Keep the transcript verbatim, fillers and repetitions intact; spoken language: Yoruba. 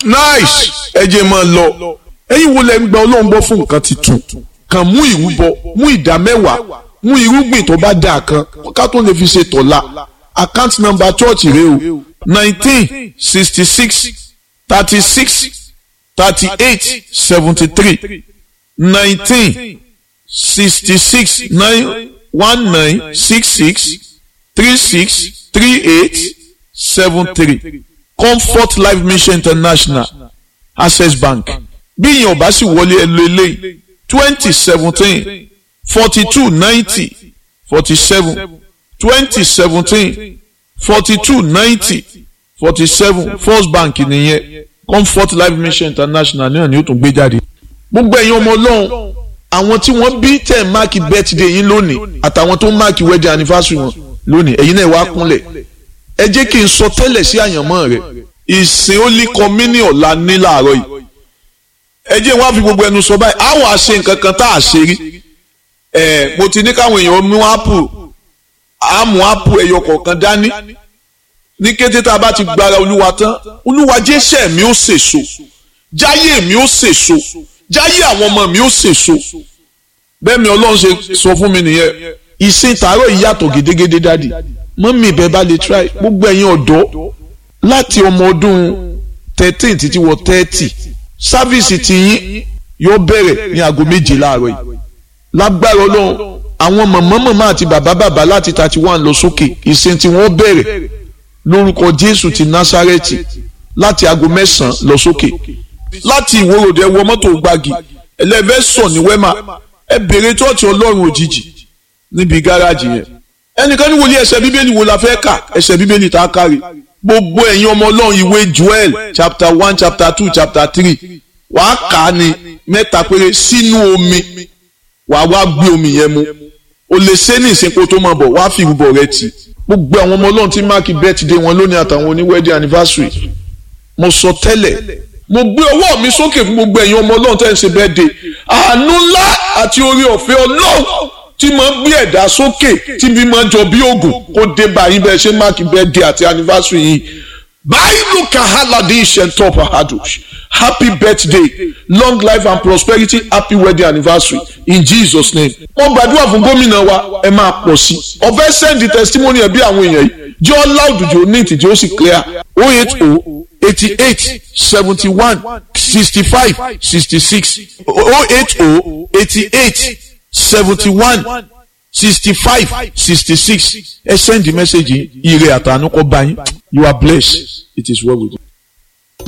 nice ẹ jẹ́ máa lọ ẹ̀yin wo lẹ ń gba Ọlọ́run gbọ́ fún nǹkan titun kàn mú ìrúbọ mú ìdá mẹ́wàá mú irúgbìn tó bá dáa kan ká tó lè fi ṣe tọ̀la account number church rẹ o nineteen sixty six thirty six thirty eight seventy three nineteen sixty six nine one nine six six three six three eight seven three Comfort Life Mission International Access Bank bí ìyẹn ò bá sì wọlé ẹ lọ eléyìí twenty seventeen forty two ninety forty seven twenty seventeen forty two ninety forty seven First Bank nìyẹn Comfort Life Mission International náà ni ó tún gbé jáde. Gbogbo ẹ̀yin ọmọ Ọlọ́run àwọn tí wọ́n bí tẹ̀ máàkì birthday yín lónìí àtàwọn tó máàkì wedding anniversary wọn lónìí ẹ̀yin náà wá kúnlẹ̀ ẹ jẹ́ kí n sọ tẹ́lẹ̀ sí àyànmọ́ rẹ̀ ìsìn Holy Communion ọ̀la ní láàárọ̀ yìí ẹ jẹ́ wọ́n á fi gbogbo ẹnu sọ báyìí àwọn àṣe nǹkan kan tá a ṣe rí ẹ̀ mo ti ní káwọn èèyàn mú ápù àmú ápù ẹyọ kọ̀ọ̀kan dání ní kété tá a bá ti gbára Olúwa tán Olúwa jẹ́sẹ̀ mi ó sèso jáyé mi ó sèso jáyé àwọn ọmọ mi ó sèso bẹ́ẹ̀ mi Ọlọ́run ṣe sọ fún mi nìyẹn ìsìn tààrọ̀ yìí yàtọ̀ gédégédé dádì mọ́mí ìbẹ́ bá lè try gbogbo ẹ̀yin ọ̀dọ́ láti ọmọ ọdún thirteen títí wọ thirty sáfíìsì tiyín yóò bẹ̀rẹ̀ ní aago méje láàárọ̀ yìí lágbára Ọlọ́run àwọn màmá màmá àti bàbá bàbá láti thirty one lọ sókè ìsìn tí wọ́n bẹ̀rẹ̀ lórúkọ Jésù ti Násárẹ́tì láti aago mẹ́sàn-án lọ sókè láti ìwòròdé ẹ wọ mọ́tò gbági ẹlẹ́fẹ́ sọ̀ ní wẹ́mà ẹ bèrè tọ́ọ̀tì Ọlọ́run òjijì níbi gáràjì yẹn ẹnìkan ní wòlíì ẹsẹ̀ bíbélì wo la fẹ́ kà ẹsẹ̀ bíbélì tá a kárí gbogbo ẹ̀yin ọmọ Ọlọ́run ìwé Joel chapter one chapter two chapter three wàá kà á ní mẹ́ta péré sínú omi wàá wá gbé omi yẹn mu o lè ṣe ní ìsìnkú tó máa bọ̀ wàá fi ìrúbọ rẹ tì gbogbo àwọn ọmọ Ọlọ́run tí máàkì birthday wọn lónìí àtàwọn oní wedding anniversary mo sọ tẹ́lẹ̀ mo gbé ọwọ́ mi sókè fún gbogbo ẹ̀yin ọmọ Ọlọ́run tẹ́ ń ṣe birthday àánú ńlá àti oore ọ̀fẹ́ Ọlọ́run tí máa ń gbé ẹ̀dá sókè tí bí máa ń jọ bí ògùn kó dé báyìí bẹ́ẹ̀ ṣe máàkì birthday àti anniversary yìí báyìí kahaladi ishentop ahadush happy birthday long life and prosperity happy wedding anniversary in Jesus name. wọ́n gbàdúrà fún gómìnà wa ẹ máa pọ̀ sí ọ̀fẹ́ send the testimony ẹ̀ bí àwọn èèyàn yìí jọ́ loud jò ní ìtìjú ó sì clear oh eight oh eighty-eight seventy-one sixty-five sixty-six oh eight oh eighty-eight seventy-one sixty-five sixty-six ẹ send the message ire àtànú kọ bá yín you are blessed it is well with you.